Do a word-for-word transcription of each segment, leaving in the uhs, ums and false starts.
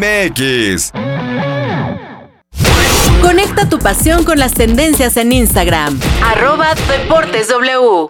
M X. Conecta tu pasión con las tendencias en Instagram. Arroba Deportes W.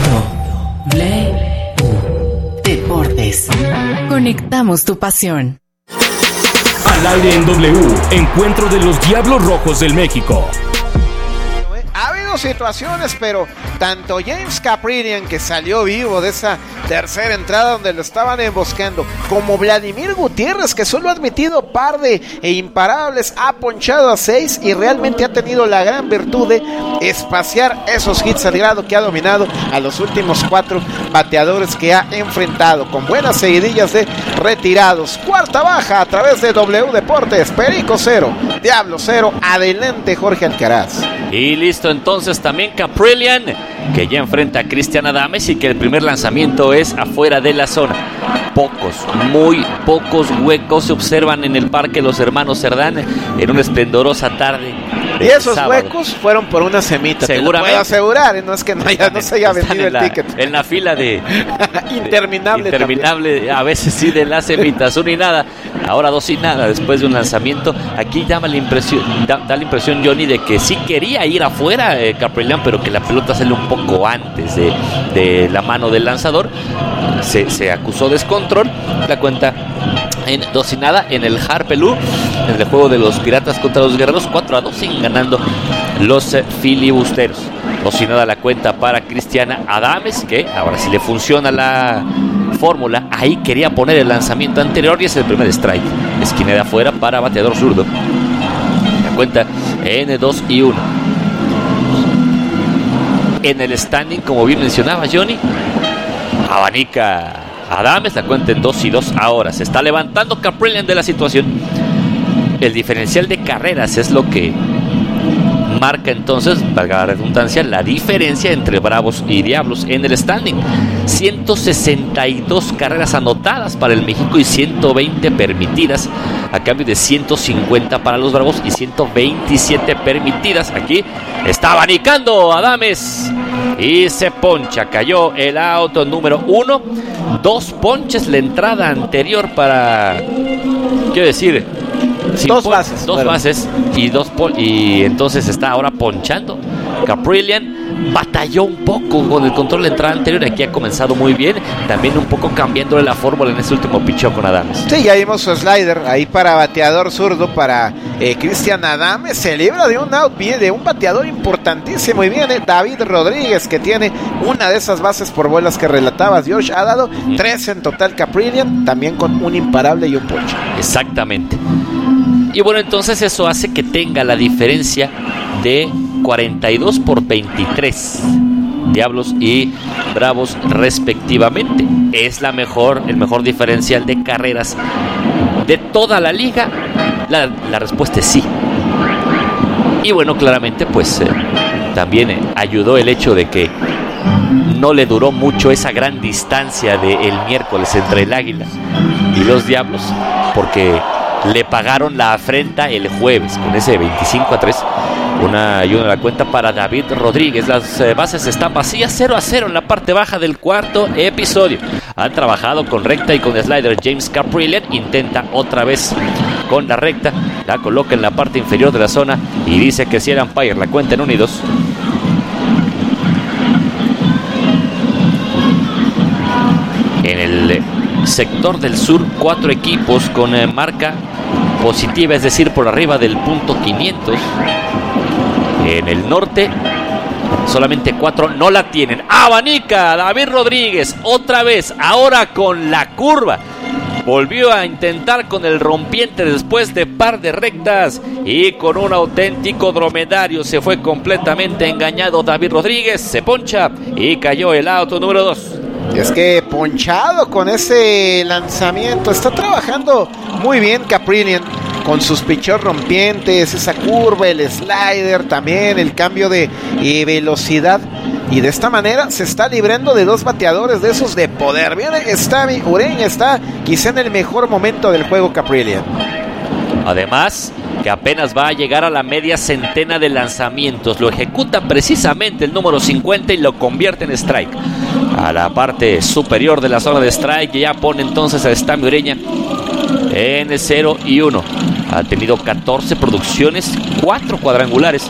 Deportes. Conectamos tu pasión. Al aire en W, encuentro de los Diablos Rojos del México. Ha habido situaciones, pero tanto James Kaprielian, que salió vivo de esa tercera entrada donde lo estaban emboscando, como Vladimir Gutiérrez, que solo ha admitido par de e imparables, ha ponchado a seis y realmente ha tenido la gran virtud de espaciar esos hits al grado que ha dominado a los últimos cuatro bateadores que ha enfrentado, con buenas seguidillas de retirados. Cuarta baja a través de W Deportes. Perico cero, Diablo cero. Adelante, Jorge Alcaraz. Y listo entonces también Kaprielian, que ya enfrenta a Cristian Adames y que el primer lanzamiento es afuera de la zona. Pocos, muy pocos huecos se observan en el Parque Los Hermanos Cerdán en una esplendorosa tarde. Y esos sábado. Huecos fueron por una semita, seguramente. Te lo puedo asegurar, ¿eh? No es que no, haya, no se haya vendido el la, ticket. En la fila de... interminable. De, interminable, a veces sí, de las semitas, una y nada, ahora dos y nada, después de un lanzamiento. Aquí llama la impresión, da, da la impresión, Johnny, de que sí quería ir afuera eh, Kaprielian, pero que la pelota sale un poco antes de, de la mano del lanzador. Se, se acusó descontrol, la cuenta en dos y nada en el Harpelú, en el juego de los Piratas contra los Guerreros. Cuatro a dos siguen ganando los eh, filibusteros. Dos y nada la cuenta para Cristiana Adames, que ahora sí le funciona la fórmula. Ahí quería poner el lanzamiento anterior y es el primer strike. Esquina de afuera para bateador zurdo. La cuenta en dos y uno. En el standing, como bien mencionaba Johnny, abanica Adames, la cuenta en dos y dos ahora. Se está levantando Kaprielian de la situación. El diferencial de carreras es lo que marca entonces, valga la redundancia, la diferencia entre Bravos y Diablos en el standing. ciento sesenta y dos carreras anotadas para el México y ciento veinte permitidas, a cambio de ciento cincuenta para los Bravos y ciento veintisiete permitidas. Aquí está abanicando Adames y se poncha. Cayó el auto número uno. Dos ponches la entrada anterior para, quiero decir, dos bases, dos bueno. bases y dos pol- y entonces está ahora ponchando. Kaprielian batalló un poco con el control de entrada anterior. Aquí ha comenzado muy bien, también un poco cambiándole la fórmula en ese último picheo con Adames. Sí, ya vimos su slider ahí para bateador zurdo para eh, Cristian Adames. Se libra de un out bien, de un bateador importantísimo y viene David Rodríguez, que tiene una de esas bases por bolas que relatabas, Josh. Ha dado uh-huh. tres en total Kaprielian, también con un imparable y un ponche. Exactamente. Y bueno, entonces eso hace que tenga la diferencia de cuarenta y dos por veintitrés, Diablos y Bravos respectivamente. Es la mejor, el mejor diferencial de carreras de toda la liga. La, la respuesta es sí. Y bueno, claramente pues eh, también eh, ayudó el hecho de que no le duró mucho esa gran distancia del miércoles entre el Águila y los Diablos, porque le pagaron la afrenta el jueves con ese veinticinco a tres. Una ayuda a la cuenta para David Rodríguez. Las eh, bases están vacías, cero a cero en la parte baja del cuarto episodio. Han trabajado con recta y con slider. James Kaprielian intenta otra vez con la recta, la coloca en la parte inferior de la zona y dice que si era umpire. La cuenta en uno y dos. En el sector del sur, cuatro equipos con eh, marca positiva, es decir, por arriba del punto quinientos. En el norte, solamente cuatro no la tienen. Abanica David Rodríguez otra vez, ahora con la curva. Volvió a intentar con el rompiente después de par de rectas y con un auténtico dromedario se fue completamente engañado David Rodríguez. Se poncha y cayó el auto número dos. Es que ponchado con ese lanzamiento. Está trabajando muy bien Kaprielian con sus pichos rompientes, esa curva, el slider, también el cambio de eh, velocidad. Y de esta manera se está librando de dos bateadores de esos de poder. Viene Estavi Ureña, está quizá en el mejor momento del juego Kaprielian. Además, que apenas va a llegar a la media centena de lanzamientos. Lo ejecuta precisamente el número cincuenta y lo convierte en strike. A la parte superior de la zona de strike ya pone entonces a Estavi Ureña en cero y uno. Ha tenido catorce producciones, cuatro cuadrangulares.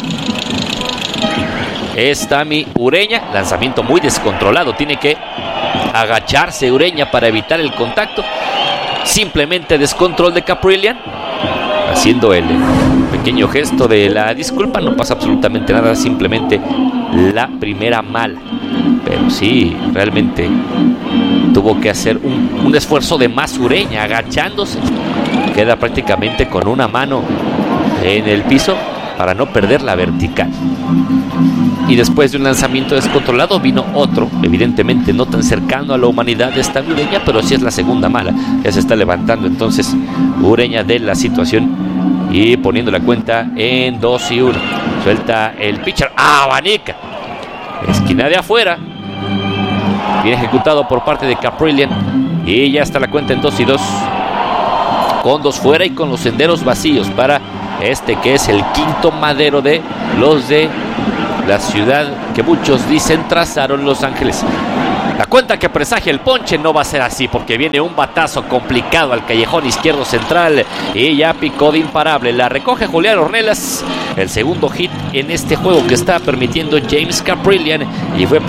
Es Tami Ureña, lanzamiento muy descontrolado, tiene que agacharse Ureña para evitar el contacto. Simplemente descontrol de Caprillian, haciendo el pequeño gesto de la disculpa. No pasa absolutamente nada, simplemente la primera mala. Pero sí, realmente tuvo que hacer un, un esfuerzo de más Ureña, agachándose. Queda prácticamente con una mano en el piso para no perder la vertical. Y después de un lanzamiento descontrolado vino otro, evidentemente no tan cercano a la humanidad de esta Ureña, pero sí es la segunda mala. Ya se está levantando entonces Ureña de la situación y poniendo la cuenta en dos y uno. Suelta el pitcher, abanica, esquina de afuera, bien ejecutado por parte de Caprillian, y ya está la cuenta en dos y dos, con dos fuera y con los senderos vacíos para este que es el quinto madero de los de la ciudad que muchos dicen trazaron Los Ángeles. La cuenta que presagia el ponche no va a ser así, porque viene un batazo complicado al callejón izquierdo central y ya picó de imparable. La recoge Julián Ornelas, el segundo hit en este juego que está permitiendo James Caprillian, y fue